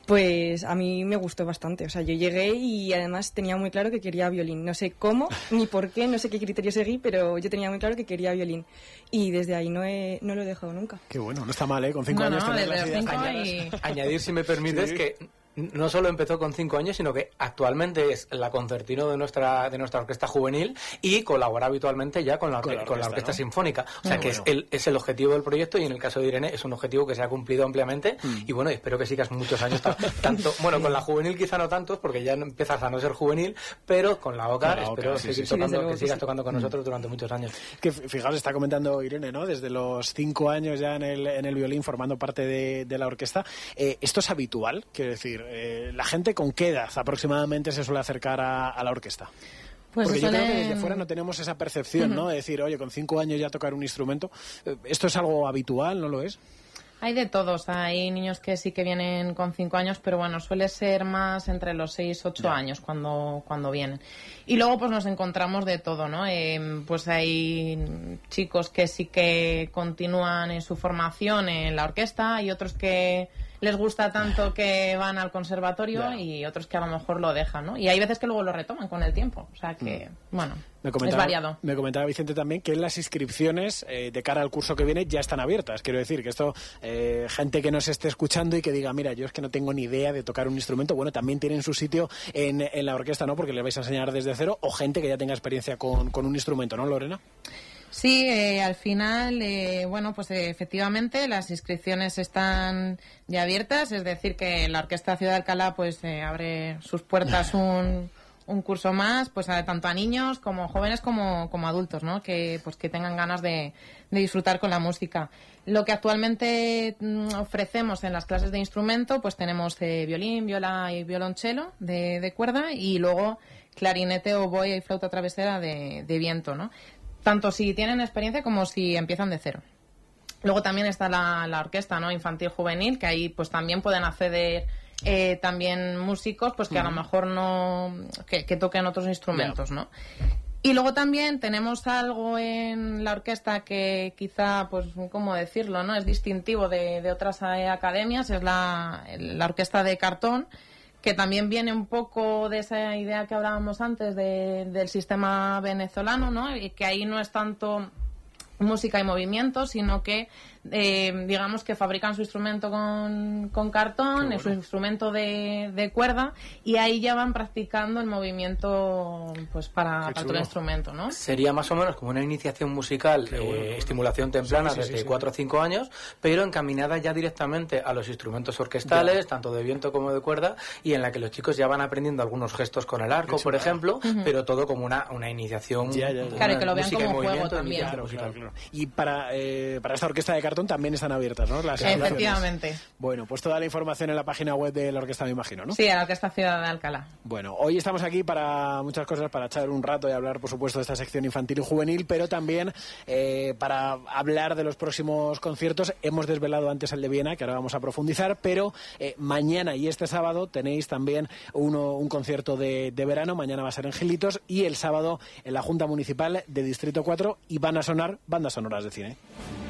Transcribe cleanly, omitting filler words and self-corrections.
Pues a mí me gustó bastante, o sea, yo llegué y además tenía muy claro que quería violín. No sé cómo, ni por qué, no sé qué criterio seguí, pero yo tenía muy claro que quería violín. Y desde ahí no lo he dejado nunca. Qué bueno, no está mal, ¿eh? Con 5 años tener las ideas claras. Añadir, si me permites, que no solo empezó con 5 años, sino que actualmente es la concertino de nuestra orquesta juvenil y colabora habitualmente ya con la orquesta, ¿no? Sinfónica. O sea, que bueno, es el objetivo del proyecto, y en el caso de Irene es un objetivo que se ha cumplido ampliamente. Y bueno, espero que sigas muchos años tanto, bueno, con la juvenil quizá no tantos, porque ya empiezas a no ser juvenil, pero con la OCA espero seguir tocando, que sigas tocando con nosotros durante muchos años. Que fijaos, está comentando Irene, ¿no? Desde los 5 años ya en el violín, formando parte de la orquesta. ¿Esto es habitual? Quiero decir, ¿la gente con qué edad aproximadamente se suele acercar a la orquesta? Pues porque yo creo que desde fuera no tenemos esa percepción, ¿no? De decir, oye, con 5 años ya tocar un instrumento. ¿Esto es algo habitual? ¿No lo es? Hay de todos. Hay niños que sí que vienen con 5 años, pero bueno, suele ser más entre los 6, 8 años cuando vienen. Y luego pues nos encontramos de todo, ¿no? Pues hay chicos que sí que continúan en su formación en la orquesta, y otros que les gusta tanto que van al conservatorio, y otros que a lo mejor lo dejan, ¿no? Y hay veces que luego lo retoman con el tiempo. O sea que, bueno, es variado. Me comentaba Vicente también que las inscripciones de cara al curso que viene ya están abiertas. Quiero decir que esto, gente que nos esté escuchando y que diga, mira, yo es que no tengo ni idea de tocar un instrumento, bueno, también tienen su sitio en la orquesta, ¿no? Porque les vais a enseñar desde cero, o gente que ya tenga experiencia con un instrumento, ¿no, Lorena? Sí, al final, bueno, pues efectivamente las inscripciones están ya abiertas, es decir, que la Orquesta Ciudad de Alcalá pues abre sus puertas un curso más, pues tanto a niños como jóvenes como adultos, ¿no? Que tengan ganas de disfrutar con la música. Lo que actualmente ofrecemos en las clases de instrumento, pues tenemos violín, viola y violonchelo de cuerda, y luego clarinete, oboe y flauta travesera de viento, ¿no? Tanto si tienen experiencia como si empiezan de cero. Luego también está la orquesta, ¿no? Infantil juvenil, que ahí pues también pueden acceder también músicos pues que a lo mejor no que toquen otros instrumentos, ¿no? Y luego también tenemos algo en la orquesta que quizá, pues, ¿cómo decirlo?, ¿no? Es distintivo de otras academias, es la orquesta de cartón, que también viene un poco de esa idea que hablábamos antes del sistema venezolano, ¿no? Y que ahí no es tanto música y movimiento, sino que digamos que fabrican su instrumento con cartón, bueno, su instrumento de cuerda, y ahí ya van practicando el movimiento pues para todo el instrumento, ¿no? Sería más o menos como una iniciación musical, estimulación temprana, desde 4 o 5 años, pero encaminada ya directamente a los instrumentos orquestales, tanto de viento como de cuerda, y en la que los chicos ya van aprendiendo algunos gestos con el arco, por ejemplo, pero todo como una iniciación. Claro, que lo vean como juego también. Claro. Y para esta orquesta de cartón también están abiertas, ¿no? Las Efectivamente. Bueno, pues toda la información en la página web de la orquesta, me imagino, ¿no? Sí, a la Orquesta Ciudad de Alcalá. Bueno, hoy estamos aquí para muchas cosas, para echar un rato y hablar, por supuesto, de esta sección infantil y juvenil, pero también para hablar de los próximos conciertos. Hemos desvelado antes el de Viena, que ahora vamos a profundizar, pero mañana y este sábado tenéis también un concierto de verano. Mañana va a ser en Gilitos, y el sábado en la Junta Municipal de Distrito 4, y van a sonar bandas sonoras de cine.